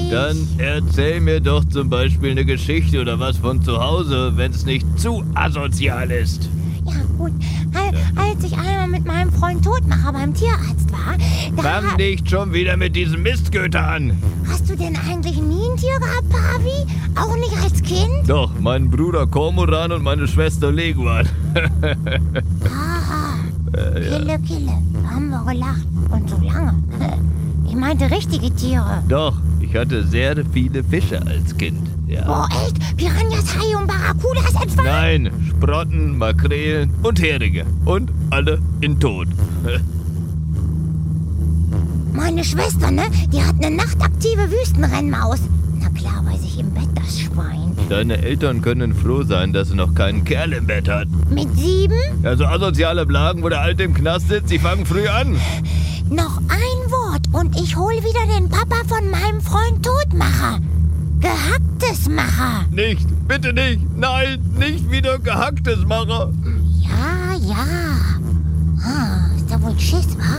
Dann erzähl mir doch zum Beispiel eine Geschichte oder was von zu Hause, wenn es nicht zu asozial ist. Ja gut, als ich einmal mit meinem Freund Todmacher beim Tierarzt war, Fang nicht schon wieder mit diesem Mistgöter an. Hast du denn eigentlich nie ein Tier gehabt, Pavi? Auch nicht als Kind? Doch, mein Bruder Kormoran und meine Schwester Leguan. Kille, da haben wir gelacht. Und so lange. Ich meinte richtige Tiere. Doch, ich hatte sehr viele Fische als Kind. Ja. Oh, echt? Piranhas, Haie und Barracudas etwa? Nein, Sprotten, Makrelen und Heringe. Und alle in Tod. Meine Schwester, ne? Die hat eine nachtaktive Wüstenrennmaus. Na klar, weiß ich im Bett das Schwein. Deine Eltern können froh sein, dass sie noch keinen Kerl im Bett hat. Mit 7? Also asoziale Blagen, wo der Alte im Knast sitzt, die fangen früh an. Noch ein Wort und ich hol wieder den Papa von meinem Freund Todmacher. Gehacktes-Macher. Nicht, bitte nicht. Nein, nicht wieder Gehacktes-Macher. Ja. Ist ja wohl Schiss, wa?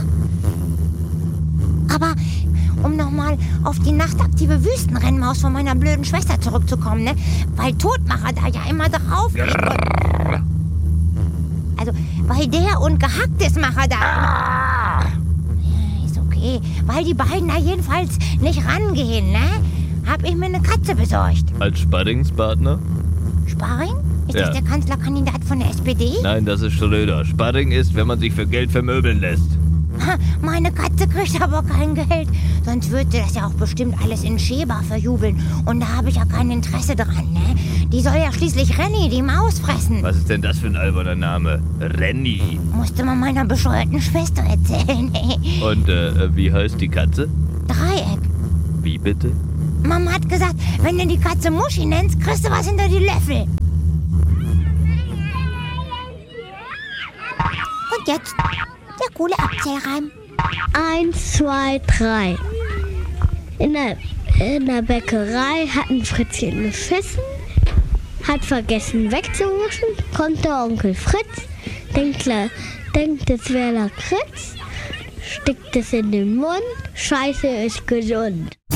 Aber um nochmal auf die nachtaktive Wüstenrennmaus von meiner blöden Schwester zurückzukommen, ne? Weil Todmacher da ja immer drauf geht. Also, weil der und Gehacktes-Macher da... Ist okay. Weil die beiden da jedenfalls nicht rangehen, ne? Hab ich mir eine Katze besorgt. Als Sparringspartner? Sparring? Ist Ja. das der Kanzlerkandidat von der SPD? Nein, das ist Schröder. Sparring ist, wenn man sich für Geld vermöbeln lässt. Ha, meine Katze kriegt aber kein Geld. Sonst würde das ja auch bestimmt alles in Schäber verjubeln. Und da habe ich ja kein Interesse dran, ne? Die soll ja schließlich Renny, die Maus, fressen. Was ist denn das für ein alberner Name? Renny. Musste man meiner bescheuerten Schwester erzählen. Und wie heißt die Katze? Dreieck. Wie bitte? Mama hat gesagt, wenn du die Katze Muschi nennst, kriegst du was hinter die Löffel. Und jetzt der coole Abzählreim. 1, 2, 3. In der Bäckerei hat ein Fritzchen geschissen, hat vergessen wegzuwischen, kommt der Onkel Fritz, denkt, es wäre Lakritz, steckt es in den Mund, Scheiße ist gesund.